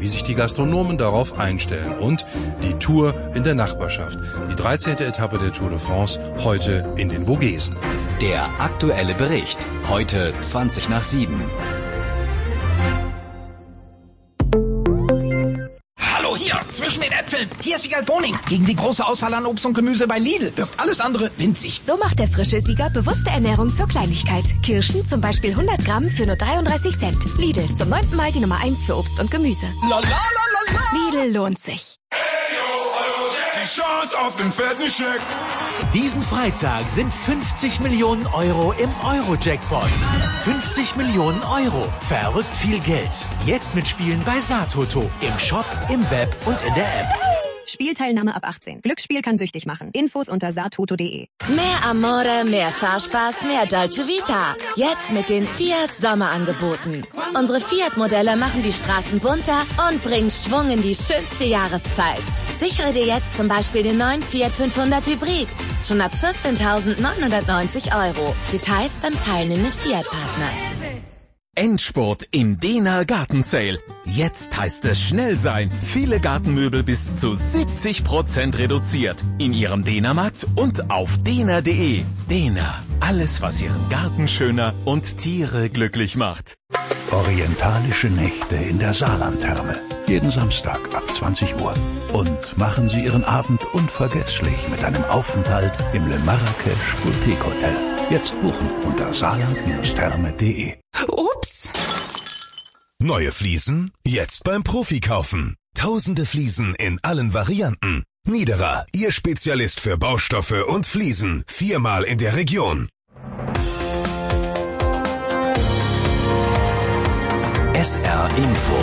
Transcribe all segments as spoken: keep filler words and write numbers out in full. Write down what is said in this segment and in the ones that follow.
wie sich die Gastronomen darauf einstellen und die Tour in der Nachbarschaft. Die dreizehnte Etappe der Tour de France heute in den Vogesen. Der aktuelle Bericht. Heute zwanzig nach sieben. Hier, zwischen den Äpfeln. Hier ist Siegal Boning. Gegen die große Auswahl an Obst und Gemüse bei Lidl wirkt alles andere winzig. So macht der frische Sieger bewusste Ernährung zur Kleinigkeit. Kirschen zum Beispiel hundert Gramm für nur dreiunddreißig Cent. Lidl, zum neunten Mal die Nummer eins für Obst und Gemüse. La, la, la, la, la. Lidl lohnt sich. Die Chance auf den fetten Scheck. Diesen Freitag sind fünfzig Millionen Euro im Euro-Jackpot. fünfzig Millionen Euro. Verrückt viel Geld. Jetzt mitspielen bei Satoto. Im Shop, im Web und in der App. Spielteilnahme ab achtzehn. Glücksspiel kann süchtig machen. Infos unter satoto punkt de. Mehr Amore, mehr Fahrspaß, mehr Dolce Vita. Jetzt mit den Fiat Sommerangeboten. Unsere Fiat-Modelle machen die Straßen bunter und bringen Schwung in die schönste Jahreszeit. Sichere dir jetzt zum Beispiel den neuen Fiat fünfhundert Hybrid. Schon ab vierzehntausendneunhundertneunzig Euro. Details beim teilnehmenden Fiat-Partner. Endspurt im Dehner Gartensale. Jetzt heißt es schnell sein. Viele Gartenmöbel bis zu siebzig Prozent reduziert. In Ihrem Dehnermarkt und auf dehner punkt de. Dehner. Alles, was Ihren Garten schöner und Tiere glücklich macht. Orientalische Nächte in der Saarlandtherme. Jeden Samstag ab zwanzig Uhr. Und machen Sie Ihren Abend unvergesslich mit einem Aufenthalt im Le Marrakech Boutique Hotel. Jetzt buchen unter saarland therme punkt de. Ups! Neue Fliesen? Jetzt beim Profi kaufen. Tausende Fliesen in allen Varianten. Niederer, Ihr Spezialist für Baustoffe und Fliesen. Viermal in der Region. S R Info.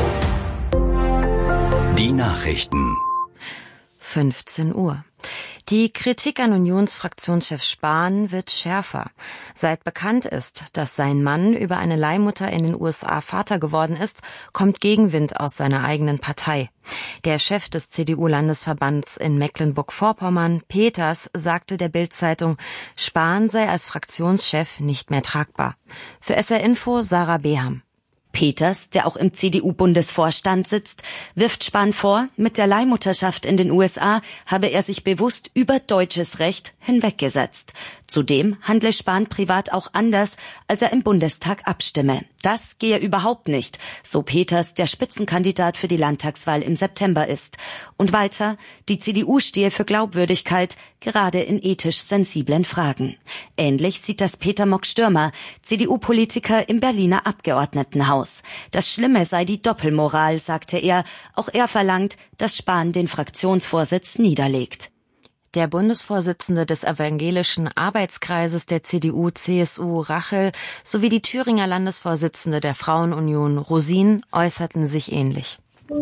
Die Nachrichten. fünfzehn Uhr. Die Kritik an Unionsfraktionschef Spahn wird schärfer. Seit bekannt ist, dass sein Mann über eine Leihmutter in den U S A Vater geworden ist, kommt Gegenwind aus seiner eigenen Partei. Der Chef des C D U-Landesverbands in Mecklenburg-Vorpommern, Peters, sagte der Bild-Zeitung, Spahn sei als Fraktionschef nicht mehr tragbar. Für S R Info Sarah Beham. Peters, der auch im C D U-Bundesvorstand sitzt, wirft Spahn vor, mit der Leihmutterschaft in den U S A habe er sich bewusst über deutsches Recht hinweggesetzt. Zudem handle Spahn privat auch anders, als er im Bundestag abstimme. Das gehe überhaupt nicht, so Peters, der Spitzenkandidat für die Landtagswahl im September ist. Und weiter, die C D U stehe für Glaubwürdigkeit, gerade in ethisch sensiblen Fragen. Ähnlich sieht das Peter Mock-Stürmer, C D U-Politiker im Berliner Abgeordnetenhaus. Das Schlimme sei die Doppelmoral, sagte er. Auch er verlangt, dass Spahn den Fraktionsvorsitz niederlegt. Der Bundesvorsitzende des Evangelischen Arbeitskreises der C D U C S U, Rachel, sowie die Thüringer Landesvorsitzende der Frauenunion, Rosin, äußerten sich ähnlich.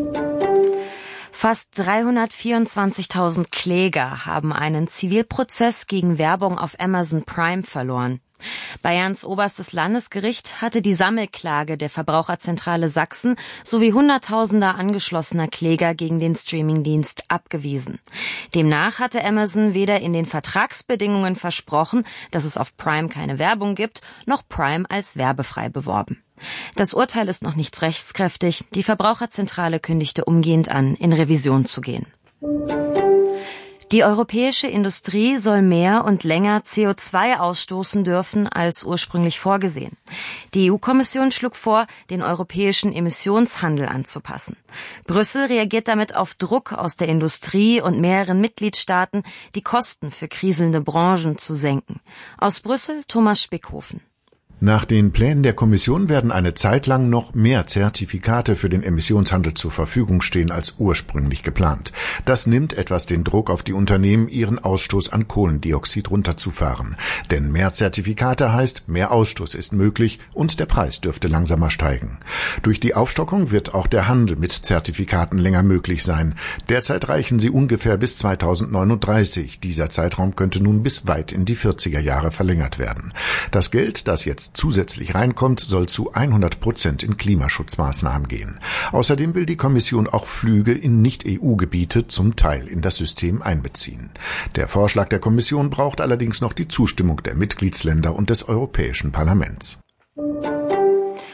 Fast dreihundertvierundzwanzigtausend Kläger haben einen Zivilprozess gegen Werbung auf Amazon Prime verloren. Bayerns oberstes Landesgericht hatte die Sammelklage der Verbraucherzentrale Sachsen sowie hunderttausender angeschlossener Kläger gegen den Streamingdienst abgewiesen. Demnach hatte Amazon weder in den Vertragsbedingungen versprochen, dass es auf Prime keine Werbung gibt, noch Prime als werbefrei beworben. Das Urteil ist noch nicht rechtskräftig. Die Verbraucherzentrale kündigte umgehend an, in Revision zu gehen. Die europäische Industrie soll mehr und länger C O zwei ausstoßen dürfen als ursprünglich vorgesehen. Die E U-Kommission schlug vor, den europäischen Emissionshandel anzupassen. Brüssel reagiert damit auf Druck aus der Industrie und mehreren Mitgliedstaaten, die Kosten für kriselnde Branchen zu senken. Aus Brüssel Thomas Spickhofen. Nach den Plänen der Kommission werden eine Zeit lang noch mehr Zertifikate für den Emissionshandel zur Verfügung stehen als ursprünglich geplant. Das nimmt etwas den Druck auf die Unternehmen, ihren Ausstoß an Kohlendioxid runterzufahren. Denn mehr Zertifikate heißt, mehr Ausstoß ist möglich und der Preis dürfte langsamer steigen. Durch die Aufstockung wird auch der Handel mit Zertifikaten länger möglich sein. Derzeit reichen sie ungefähr bis zweitausendneununddreißig. Dieser Zeitraum könnte nun bis weit in die vierziger Jahre verlängert werden. Das Geld, das jetzt zusätzlich reinkommt, soll zu hundert Prozent in Klimaschutzmaßnahmen gehen. Außerdem will die Kommission auch Flüge in Nicht-E U-Gebiete zum Teil in das System einbeziehen. Der Vorschlag der Kommission braucht allerdings noch die Zustimmung der Mitgliedsländer und des Europäischen Parlaments.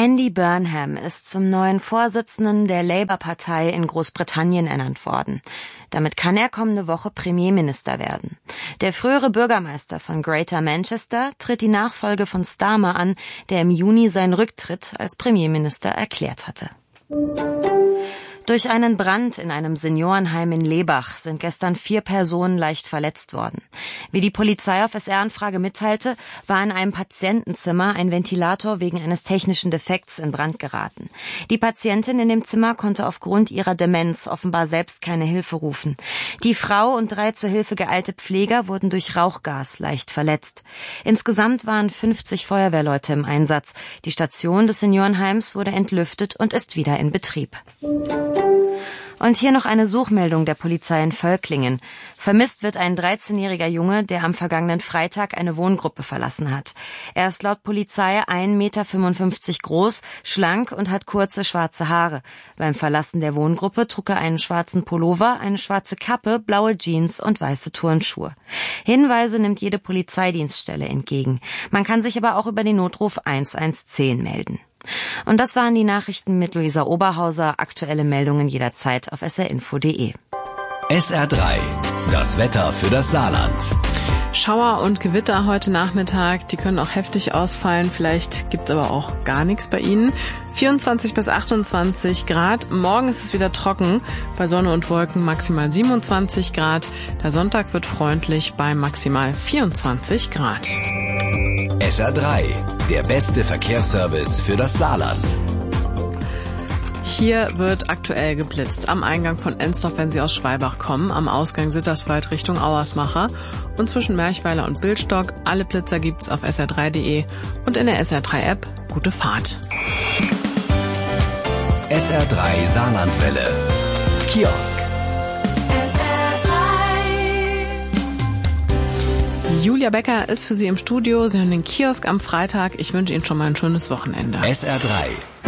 Andy Burnham ist zum neuen Vorsitzenden der Labour-Partei in Großbritannien ernannt worden. Damit kann er kommende Woche Premierminister werden. Der frühere Bürgermeister von Greater Manchester tritt die Nachfolge von Starmer an, der im Juni seinen Rücktritt als Premierminister erklärt hatte. Durch einen Brand in einem Seniorenheim in Lebach sind gestern vier Personen leicht verletzt worden. Wie die Polizei auf S R-Anfrage mitteilte, war in einem Patientenzimmer ein Ventilator wegen eines technischen Defekts in Brand geraten. Die Patientin in dem Zimmer konnte aufgrund ihrer Demenz offenbar selbst keine Hilfe rufen. Die Frau und drei zur Hilfe geeilte Pfleger wurden durch Rauchgas leicht verletzt. Insgesamt waren fünfzig Feuerwehrleute im Einsatz. Die Station des Seniorenheims wurde entlüftet und ist wieder in Betrieb. Und hier noch eine Suchmeldung der Polizei in Völklingen. Vermisst wird ein dreizehnjähriger Junge, der am vergangenen Freitag eine Wohngruppe verlassen hat. Er ist laut Polizei ein Meter fünfundfünfzig groß, schlank und hat kurze schwarze Haare. Beim Verlassen der Wohngruppe trug er einen schwarzen Pullover, eine schwarze Kappe, blaue Jeans und weiße Turnschuhe. Hinweise nimmt jede Polizeidienststelle entgegen. Man kann sich aber auch über den Notruf eins eins zehn melden. Und das waren die Nachrichten mit Luisa Oberhauser. Aktuelle Meldungen jederzeit auf s r info punkt d e. S R drei, das Wetter für das Saarland. Schauer und Gewitter heute Nachmittag, die können auch heftig ausfallen, vielleicht gibt's aber auch gar nichts bei Ihnen. vierundzwanzig bis achtundzwanzig Grad, morgen ist es wieder trocken, bei Sonne und Wolken maximal siebenundzwanzig Grad, der Sonntag wird freundlich bei maximal vierundzwanzig Grad. S R drei, der beste Verkehrsservice für das Saarland. Hier wird aktuell geblitzt. Am Eingang von Ensdorf, wenn Sie aus Schwalbach kommen, am Ausgang Sitterswald Richtung Auersmacher und zwischen Merchweiler und Bildstock. Alle Blitzer gibt's auf s r drei punkt d e und in der S R drei App. Gute Fahrt. S R drei Saarlandwelle. Kiosk. S R drei. Julia Becker ist für Sie im Studio. Sie hören den Kiosk am Freitag. Ich wünsche Ihnen schon mal ein schönes Wochenende. S R drei.